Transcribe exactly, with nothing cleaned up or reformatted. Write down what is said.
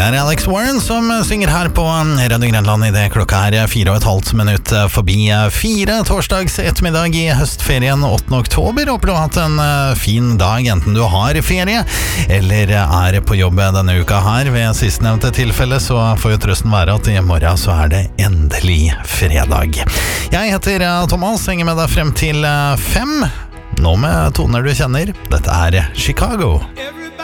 Det er Alex Warren som synger her på Radio Grenland I det klokka er fire og et halvt minutt forbi fire torsdags ettermiddag I høstferien åttende oktober. Håper du har hatt en fin dag, enten du har ferie eller er på jobb denne uka her. Ved sistnevnte tilfelle så får jo trøsten være at I morgen så er det endelig fredag. Jeg heter Thomas, henger med deg frem til fem. Nå med toner du kjenner. Dette er Chicago.